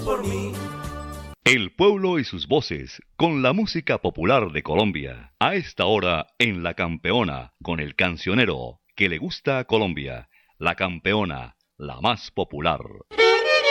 por mí. El pueblo y sus voces, con la música popular de Colombia. A esta hora en La Campeona, con el cancionero que le gusta a Colombia. La Campeona, la más popular.